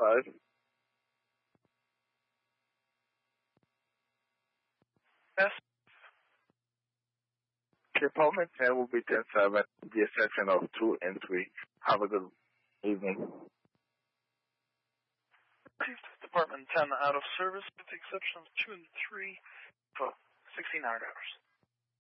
5. Yes. Department 10 will be 10-7, with the exception of 2 and 3. Have a good evening. Department 10 out of service with the exception of 2 and 3 for 16 hours.